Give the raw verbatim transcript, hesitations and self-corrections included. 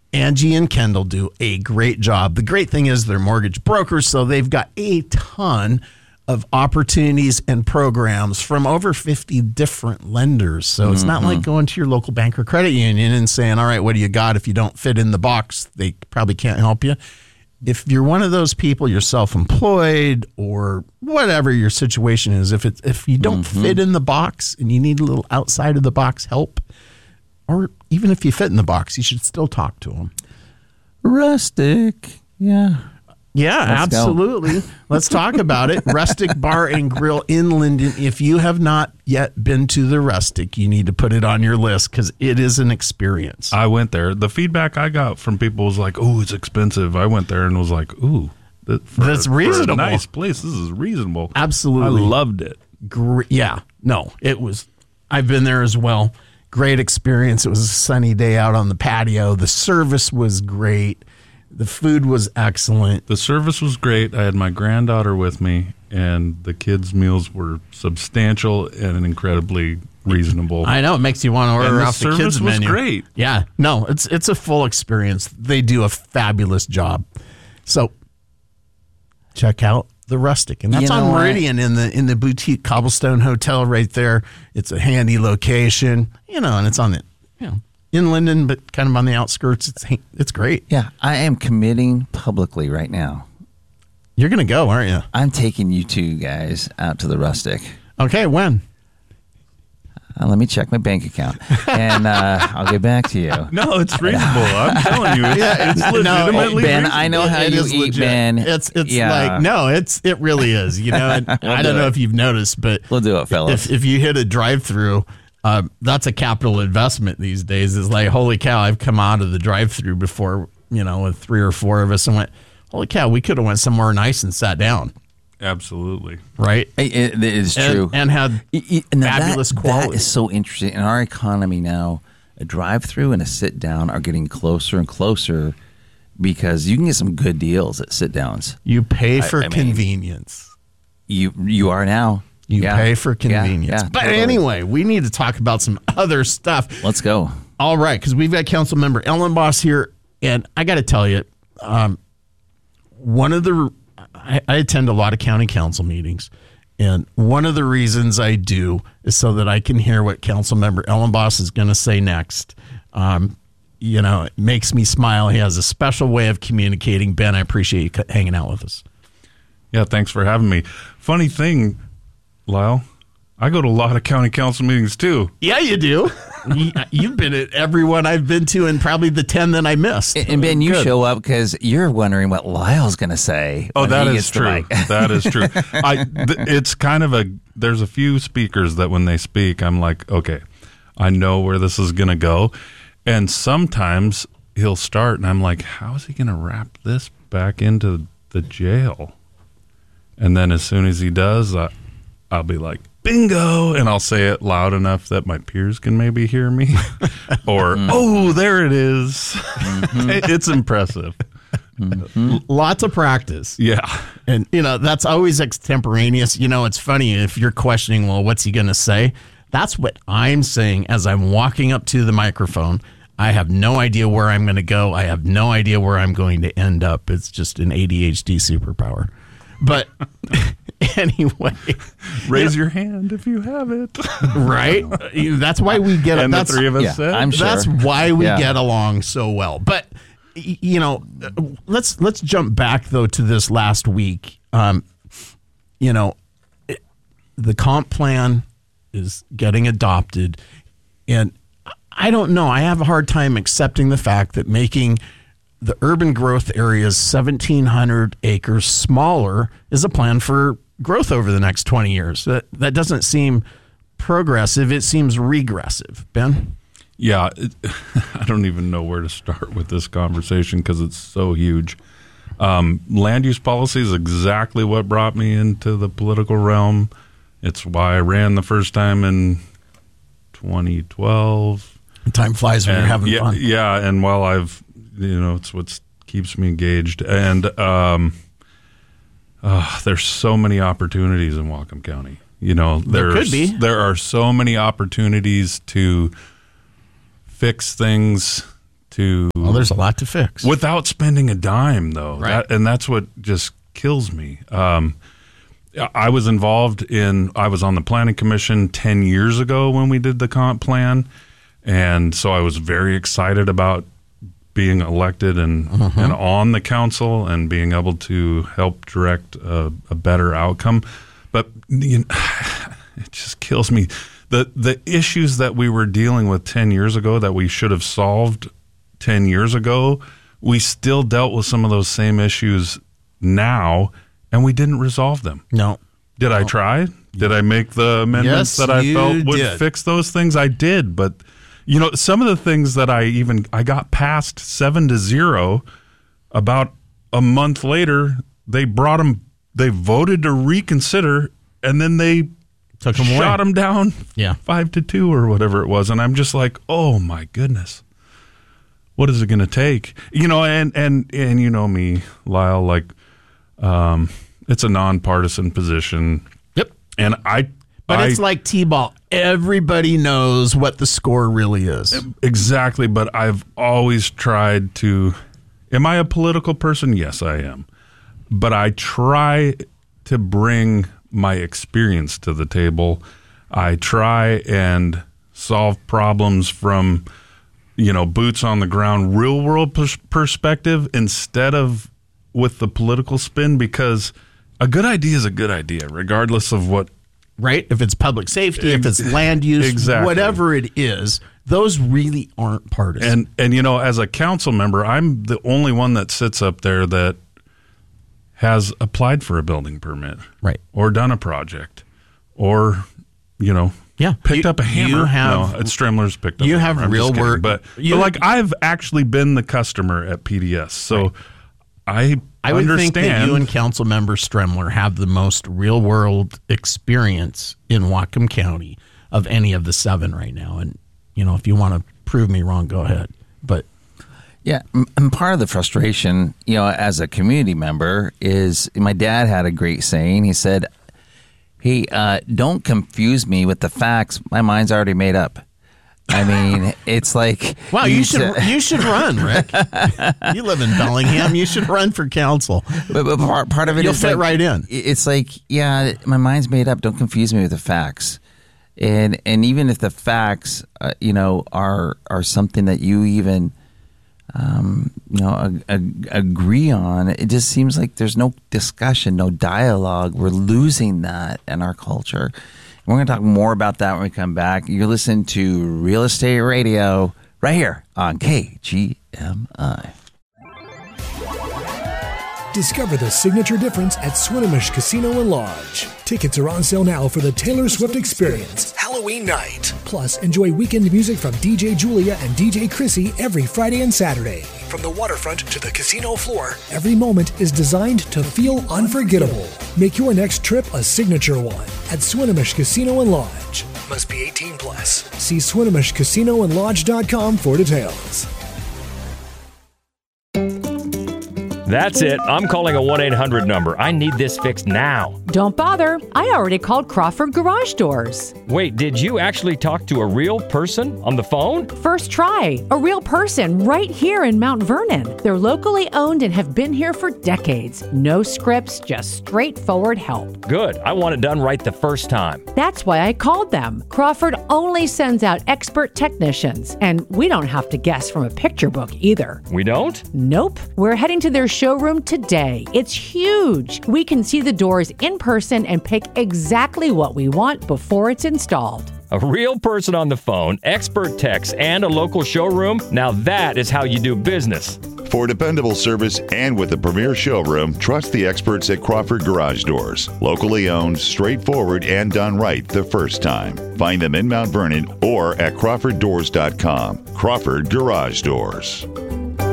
Angie and Kendall do a great job. The great thing is they're mortgage brokers, so they've got a ton of opportunities and programs from over fifty different lenders. So mm-hmm. it's not like going to your local bank or credit union and saying, all right, what do you got? If you don't fit in the box, they probably can't help you. If you're one of those people, you're self-employed or whatever your situation is, if it's, if you don't mm-hmm. fit in the box and you need a little outside of the box help, or even if you fit in the box, you should still talk to them. Rustic. Yeah. Yeah, Let's absolutely. Let's talk about it. Rustic Bar and Grill in Linden. If you have not yet been to the Rustic, you need to put it on your list because it is an experience. I went there. The feedback I got from people was like, oh, it's expensive. I went there and was like, ooh, that, for, that's reasonable. For a nice place. This is reasonable. Absolutely. I loved it. Gre- yeah. No, it was. I've been there as well. Great experience. It was a sunny day out on the patio. The service was great. The food was excellent. The service was great. I had my granddaughter with me, and the kids' meals were substantial and incredibly reasonable. I know. It makes you want to order and off the the kids' service was menu. Great. Yeah. No, it's it's a full experience. They do a fabulous job. So check out the Rustic, and that's You know on what? Meridian in the in the boutique Cobblestone Hotel right there. It's a handy location, you know, and it's on the you know in Linden, but kind of on the outskirts. It's it's great. Yeah, I am committing publicly right now. You're gonna go, aren't you? I'm taking you two guys out to the Rustic. Okay, when? Uh, let me check my bank account, and uh, I'll get back to you. No, it's reasonable. I'm telling you, it's, Yeah, it's no, legitimately Ben, reasonable. I know how It you is eat, legit. Ben. It's it's Yeah. like no, it's it really is. You know, and I don't do know it. if you've noticed, but We'll do it, fellas. If if you hit a drive-through, uh, that's a capital investment these days. It's like holy cow! I've come out of the drive-through before, you know, with three or four of us, and went, holy cow, we could have went somewhere nice and sat down, Absolutely. right? It, it, it is And- true. and had It- it- now fabulous that, quality. That is so interesting. In our economy now, a drive-through and a sit-down are getting closer and closer because you can get some good deals at sit-downs. You pay for I mean- convenience. You you are now. You Yeah. pay for Yeah, convenience. yeah, but totally. anyway, we need to talk about some other stuff. Let's go. All right, because we've got council member Ellen Boss here, and I got to tell you, um, one of the I, I attend a lot of county council meetings, and one of the reasons I do is so that I can hear what council member Ellen Boss is going to say next. Um, you know, it makes me smile. He has a special way of communicating. Ben, I appreciate you c- hanging out with us. Yeah, thanks for having me. Funny thing, Lyle, I go to a lot of county council meetings too. Yeah, you do. You- You've been at every one I've been to, and probably the ten that I missed. And, and Ben, you Good. show up because you're wondering what Lyle's going to say. Oh, when that he is gets the true. mic. That is true. I th- it's kind of a there's a few speakers that when they speak, I'm like, okay, I know where this is going to go. And sometimes he'll start and I'm like, how is he going to wrap this back into the jail? And then as soon as he does, I, I'll be like, bingo, and I'll say it loud enough that my peers can maybe hear me. Or, oh, there it is. Mm-hmm. It- it's impressive. Lots of practice. Yeah. And, you know, that's always extemporaneous. You know, it's funny if you're questioning, well, what's he going to say? That's what I'm saying as I'm walking up to the microphone. I have no idea where I'm going to go. I have no idea where I'm going to end up. It's just an A D H D superpower. But anyway, Raise your hand if you have it. right? That's why we get And the that's, three of us yeah, said. I'm sure. That's why we Yeah. get along so well. But y- you know, let's let's jump back though to this last week. Um, you know, it, the comp plan is getting adopted, and I don't know. I have a hard time accepting the fact that making the urban growth areas seventeen hundred acres smaller is a plan for growth over the next twenty years. That that doesn't seem progressive. It seems regressive. Ben? Yeah, it, I don't even know where to start with this conversation because it's so huge. Um, land use policy is exactly what brought me into the political realm. It's why I ran the first time in twenty twelve. Time flies when And you're having yeah, fun. Yeah, and while I've, you know, it's what keeps me engaged. And um, uh, there's so many opportunities in Whatcom County. You know, There there's, could be. There are so many opportunities to fix things, to Well, there's a lot to fix. without spending a dime, though. Right. That, and that's what just kills me. Um, I was involved in, I was on the planning commission ten years ago when we did the comp plan. And so I was very excited about being elected and, uh-huh. and on the council and being able to help direct a, a better outcome. But you know, it just kills me. The, the issues that we were dealing with ten years ago that we should have solved ten years ago, we still dealt with some of those same issues now, and we didn't resolve them. No. Did I try? Did I make the amendments Yes, that I you felt would did. fix those things? I did, but you know, some of the things that I even I got past seven to zero. About a month later, they brought them. They voted to reconsider, and then they Took 'em shot away. them down, Yeah. five to two or whatever it was. And I'm just like, oh my goodness, what is it going to take? You know, and and and you know me, Lyle. Like, um, it's a nonpartisan position. Yep. And I, But I, it's like T-ball. Everybody knows what the score really is. exactly. But I've always tried to. Am I a political person? Yes, I am. But I try to bring my experience to the table. I try and solve problems from, you know, boots on the ground, real world pers- perspective instead of with the political spin, because a good idea is a good idea, regardless of what. Right? If it's public safety, if it's land use, Exactly. whatever it is, those really aren't partisan. And and you know, as a council member, I'm the only one that sits up there that has applied for a building permit, Right. or done a project, or you know, Yeah. picked You- up a hammer. you have- no, it's Stremler's picked up. you a have hammer. I'm real just kidding. work- but, you- but like I've actually been the customer at P D S, so Right. I I would understand. think that you and Council Member Stremler have the most real world experience in Whatcom County of any of the seven right now. And, you know, if you want to prove me wrong, go ahead. But Yeah, m- and part of the frustration, you know, as a community member is my dad had a great saying. He said, hey, uh, don't confuse me with the facts. My mind's already made up. I mean, it's like... wow, you should said- you should run, Rick. You live in Bellingham. You should run for council. But, but part, part of it You'll is fit like- right in. It's like, yeah, my mind's made up. Don't confuse me with the facts. And and even if the facts, uh, you know, are are something that you even, um, you know, ag- ag- agree on, it just seems like there's no discussion, no dialogue. We're losing that in our culture. We're going to talk more about that when we come back. You're listening to Real Estate Radio right here on K G M I. Discover the signature difference at Swinomish Casino and Lodge. Tickets are on sale now for the Taylor Swift Experience Halloween night. Plus, enjoy weekend music from D J Julia and D J Chrissy every Friday and Saturday. From the waterfront to the casino floor, every moment is designed to feel unforgettable. Make your next trip a signature one at Swinomish Casino and Lodge. Must be eighteen plus. See Swinomish Casino and Lodge dot com for details. That's it. I'm calling a one eight hundred number. I need this fixed now. Don't bother. I already called Crawford Garage Doors. Wait, did you actually talk to a real person on the phone? First try. A real person right here in Mount Vernon. They're locally owned and have been here for decades. No scripts, just straightforward help. Good. I want it done right the first time. That's why I called them. Crawford only sends out expert technicians, and we don't have to guess from a picture book either. We don't? Nope. We're heading to their showroom today. It's huge. We can see the doors in person and pick exactly what we want before it's installed. A real person on the phone, expert techs, and a local showroom? Now that is how you do business. For dependable service and with a premier showroom, trust the experts at Crawford Garage Doors. Locally owned, straightforward, and done right the first time. Find them in Mount Vernon or at crawford doors dot com. Crawford Garage Doors.